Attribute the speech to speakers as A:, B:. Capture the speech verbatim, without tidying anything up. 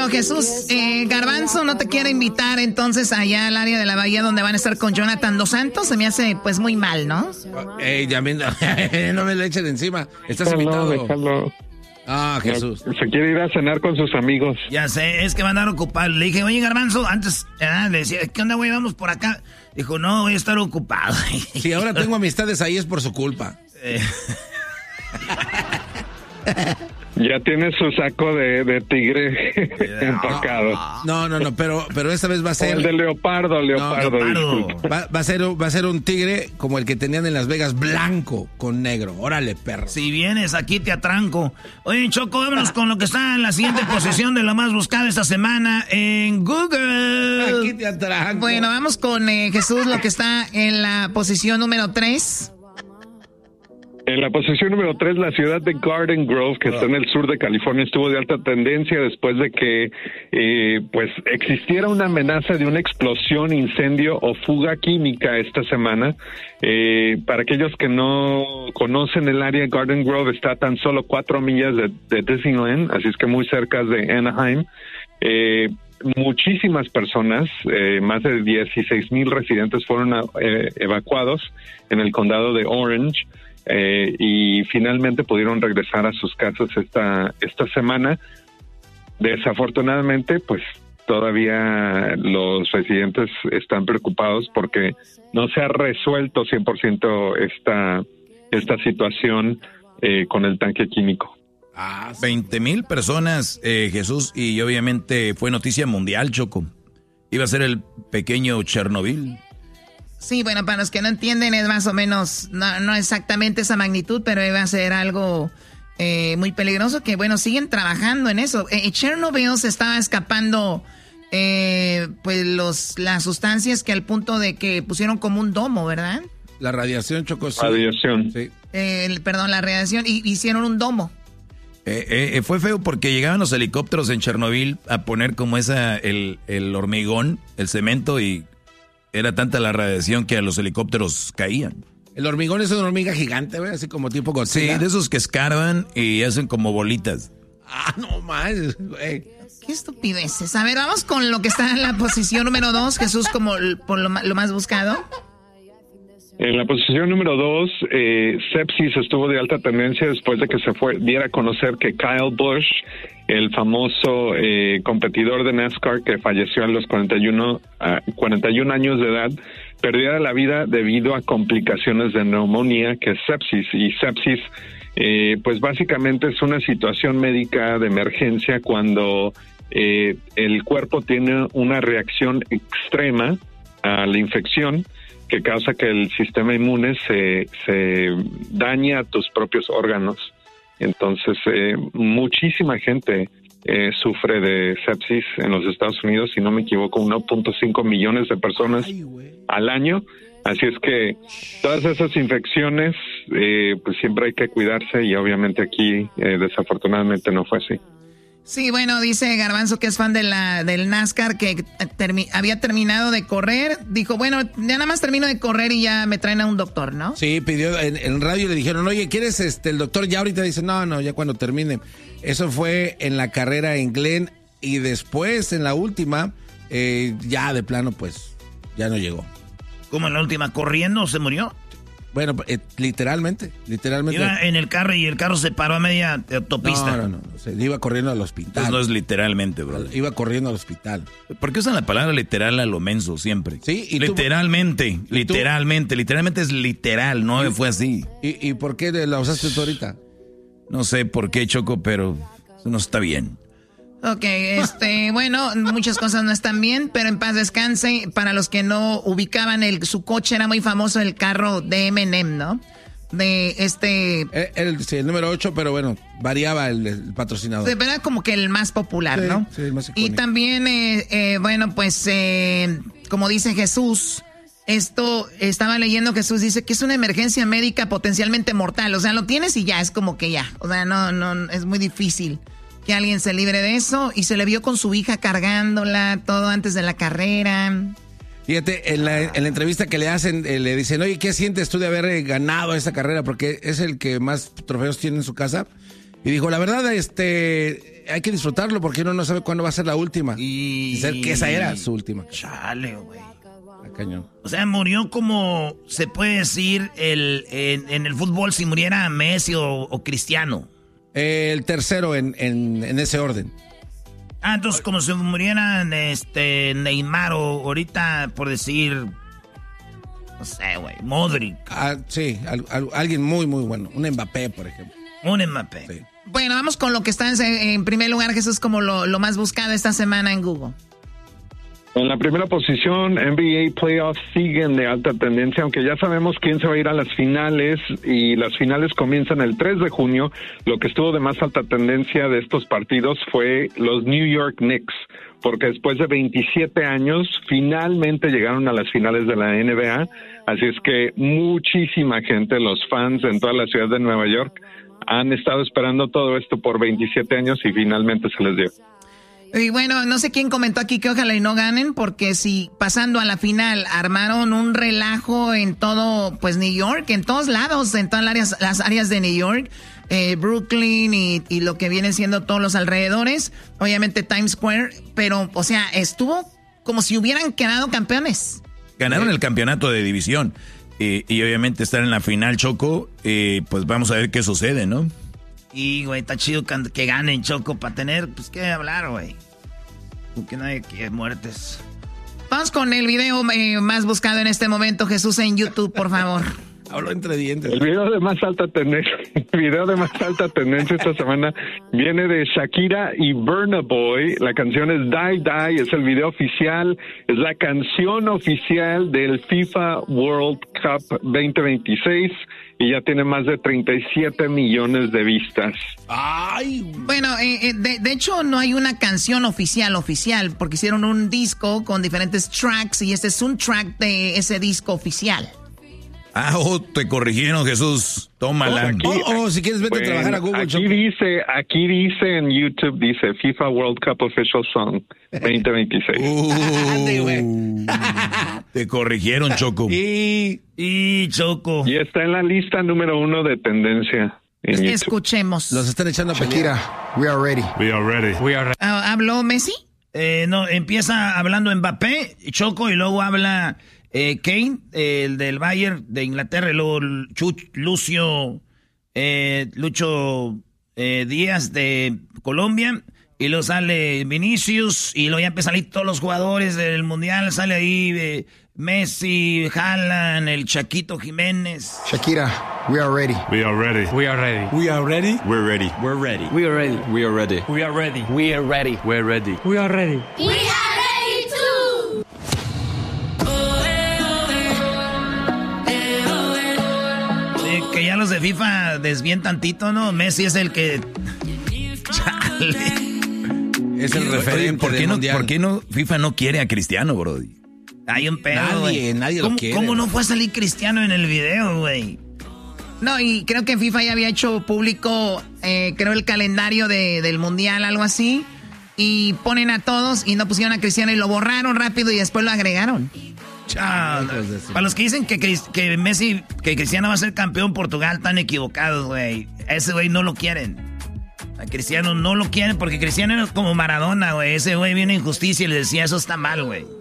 A: Bueno, Jesús, eh, Garbanzo no te quiere invitar entonces allá al área de la bahía donde van a estar con Jonathan Dos Santos. Se me hace pues muy mal, ¿no?
B: Ey, ya me, no me lo echen encima. Estás
C: déjalo,
B: invitado.
C: Déjalo.
B: Ah, Jesús.
C: Se quiere ir a cenar con sus amigos.
D: Ya sé, es que van a andar ocupados. Le dije, oye, Garbanzo, antes ah, le decía, ¿qué onda, güey? Vamos por acá. Dijo, no, voy a estar ocupado.
B: Si ahora tengo amistades ahí es por su culpa.
D: Eh.
C: Ya tiene su saco de, de tigre empacado.
B: No, no, no, pero, pero esta vez va a ser...
C: O el de leopardo, leopardo.
B: No, leopardo. Va, va, a ser, va a ser un tigre como el que tenían en Las Vegas, blanco con negro. Órale, perro.
D: Si vienes aquí te atranco. Oye, Choco, vámonos con lo que está en la siguiente posición de lo más buscado esta semana en Google.
B: Aquí te atranco.
A: Bueno, vamos con eh, Jesús, lo que está en la posición número tres.
C: En la posición número tres, la ciudad de Garden Grove, que está en el sur de California, estuvo de alta tendencia después de que eh, pues existiera una amenaza de una explosión, incendio o fuga química esta semana. Eh, para aquellos que no conocen el área, Garden Grove está a tan solo cuatro millas de, de Disneyland, así es que muy cerca de Anaheim. Eh, muchísimas personas, eh, más de dieciséis mil residentes fueron eh, evacuados en el condado de Orange. Eh, y finalmente pudieron regresar a sus casas esta esta semana. Desafortunadamente, pues todavía los residentes están preocupados porque no se ha resuelto cien por ciento esta, esta situación eh, con el tanque químico.
D: Ah, veinte mil personas, eh, Jesús, y obviamente fue noticia mundial, Choco. Iba a ser el pequeño Chernobyl.
A: Sí, bueno, para los que no entienden es más o menos, no, no exactamente esa magnitud, pero iba a ser algo eh, muy peligroso que, bueno, siguen trabajando en eso. Eh, Chernobyl se estaba escapando, eh, pues, los las sustancias que al punto de que pusieron como un domo, ¿verdad?
B: La radiación, Choco. Sí.
C: Radiación.
B: Sí.
A: Eh, el, perdón, la radiación, y hicieron un domo.
D: Eh, eh, fue feo porque llegaban los helicópteros en Chernobyl a poner como esa, el, el hormigón, el cemento y... Era tanta la radiación que a los helicópteros caían.
B: El hormigón es una hormiga gigante, güey, así como tipo Godzilla.
D: Sí, de esos que escarban y hacen como bolitas.
B: Ah, no más, güey.
A: Qué estupideces. A ver, vamos con lo que está en la posición número dos, Jesús, como por lo, lo más buscado.
C: En la posición número dos, eh, sepsis estuvo de alta tendencia después de que se fue, diera a conocer que Kyle Busch, el famoso eh, competidor de NASCAR que falleció a los cuarenta y uno, uh, cuarenta y uno años de edad, perdiera la vida debido a complicaciones de neumonía, que es sepsis. Y sepsis, eh, pues básicamente es una situación médica de emergencia cuando eh, el cuerpo tiene una reacción extrema a la infección que causa que el sistema inmune se, se dañe a tus propios órganos. Entonces, eh, muchísima gente eh, sufre de sepsis en los Estados Unidos, si no me equivoco, uno punto cinco millones de personas Ay, al año. Así es que todas esas infecciones, eh, pues siempre hay que cuidarse y obviamente aquí eh, desafortunadamente no fue así.
A: Sí, bueno, dice Garbanzo que es fan de la del NASCAR, que termi- había terminado de correr. Dijo, bueno, ya nada más termino de correr y ya me traen a un doctor, ¿no?
B: Sí, pidió, en, en radio le dijeron, oye, ¿quieres este el doctor ya ahorita? Dice, no, no, ya cuando termine. Eso fue en la carrera en Glen y después en la última, eh, ya de plano, pues, ya no llegó.
D: ¿Cómo en la última? ¿Corriendo se murió?
B: Bueno, eh, literalmente, literalmente.
D: Iba en el carro y el carro se paró a media autopista.
B: No, no, no, o sea, iba corriendo al hospital.
D: Pues no es literalmente, bro.
B: Iba corriendo al hospital.
D: ¿Por qué usan la palabra literal a lo menso siempre?
B: Sí, y
D: literalmente,
B: tú,
D: literalmente, literalmente es literal, no y, fue así.
B: ¿Y, ¿Y por qué la usaste tú ahorita?
D: No sé por qué, Choco, pero eso no está bien.
A: Ok, este, bueno, muchas cosas no están bien, pero en paz descanse. Para los que no ubicaban, el, su coche era muy famoso, el carro de M and M, ¿no? De este...
B: El, el, sí, el número ocho, pero bueno, variaba el, el patrocinador.
A: Era como que el más popular,
B: sí,
A: ¿no?
B: Sí, el más icónico.
A: Y también, eh, eh, bueno, pues, eh, como dice Jesús, esto, estaba leyendo, Jesús dice que es una emergencia médica potencialmente mortal. O sea, lo tienes y ya, es como que ya. O sea, no, no, es muy difícil que alguien se libre de eso, y se le vio con su hija cargándola todo antes de la carrera.
B: Fíjate, en la, en la entrevista que le hacen, eh, le dicen, oye, ¿qué sientes tú de haber ganado esta carrera? Porque es el que más trofeos tiene en su casa. Y dijo, la verdad, este, hay que disfrutarlo porque uno no sabe cuándo va a ser la última.
A: Y...
B: y ser que esa era su última.
A: Chale, güey.
B: Cañón.
A: O sea, murió como se puede decir el, en, en el fútbol si muriera Messi o, o Cristiano.
B: El tercero en, en, en ese orden.
A: Ah, entonces como si murieran este, Neymar o ahorita, por decir, no sé, güey, Modric.
B: Ah, sí, al, al, alguien muy, muy bueno. Un Mbappé, por ejemplo.
A: Un Mbappé. Sí.
E: Bueno, vamos con lo que está en, en primer lugar, Jesús, como lo, lo más buscado esta semana en Google.
C: En la primera posición, N B A Playoffs siguen de alta tendencia, aunque ya sabemos quién se va a ir a las finales, y las finales comienzan el tres de junio. Lo que estuvo de más alta tendencia de estos partidos fue los New York Knicks, porque después de veintisiete años finalmente llegaron a las finales de la N B A, así es que muchísima gente, los fans en toda la ciudad de Nueva York, han estado esperando todo esto por veintisiete años y finalmente se les dio.
E: Y bueno, no sé quién comentó aquí que ojalá y no ganen, porque si pasando a la final armaron un relajo en todo, pues New York, en todos lados, en todas las áreas, las áreas de New York, eh, Brooklyn y, y lo que vienen siendo todos los alrededores, obviamente Times Square, pero, o sea, estuvo como si hubieran quedado campeones.
D: Ganaron el campeonato de división y, y obviamente estar en la final, Choco, eh, pues vamos a ver qué sucede, ¿no?
A: Y, güey, está chido que, que ganen, Choco, para tener, pues, qué hablar, güey. Porque no hay que muertes.
E: Vamos con el video eh, más buscado en este momento, Jesús, en YouTube, por favor.
B: Hablo entre dientes.
C: El video de más alta tendencia, el video de más alta tendencia esta semana viene de Shakira y Burna Boy. La canción es Die Die, es el video oficial, es la canción oficial del FIFA World Cup veinte veintiséis y ya tiene más de treinta y siete millones de vistas.
B: Ay,
E: bueno, eh, de, de hecho no hay una canción oficial oficial, porque hicieron un disco con diferentes tracks y este es un track de ese disco oficial.
D: Ah, oh, te corrigieron, Jesús. Tómala.
B: Oh, oh, oh, si quieres vete bueno, a trabajar a Google.
C: Aquí Choco. dice, aquí dice en YouTube, dice FIFA World Cup Official Song veinte veintiséis.
D: Uh, te corrigieron, Choco.
B: Y,
A: y Choco.
C: Y está en la lista número uno de tendencia. En
E: Escuchemos.
B: Los están echando a
F: Shakira, we are ready.
G: We are ready. We are ready.
E: Uh, ¿Habló Messi?
A: Eh, no, empieza hablando Mbappé, Choco, y luego habla eh, Kane, eh, el del Bayern de Inglaterra, y luego Chuch, Lucio, eh, Lucho eh, Díaz de Colombia, y luego sale Vinicius, y luego ya empiezan a salir todos los jugadores del Mundial, sale ahí eh, Messi, Haaland, el Chaquito Jiménez.
F: Shakira, we are ready.
G: We are ready.
H: We are ready.
G: We are ready.
H: We're ready.
G: We're ready.
H: We are ready.
G: We are ready.
H: We are ready. We are ready.
G: We're ready.
H: We are ready.
I: We are ready too.
A: Eh, que ya los de FIFA desvíen tantito, ¿no? Messi es el que... Chale.
B: Es el referente
D: ¿Por qué, no,
B: mundial.
D: ¿Por qué no FIFA no quiere a Cristiano, brody?
A: Hay un pedo,
B: Nadie,
A: güey.
B: nadie
A: ¿Cómo,
B: lo quiere.
A: ¿Cómo no fue a salir Cristiano en el video, güey?
E: No, y creo que FIFA ya había hecho público, eh, creo, el calendario de, del Mundial, algo así. Y ponen a todos y no pusieron a Cristiano y lo borraron rápido y después lo agregaron.
A: Chao. Para los que dicen que, que Messi, que Cristiano va a ser campeón Portugal, están equivocados, güey. A ese güey no lo quieren. A Cristiano no lo quieren porque Cristiano es como Maradona, güey. Ese güey viene injusticia y le decía, eso está mal, güey.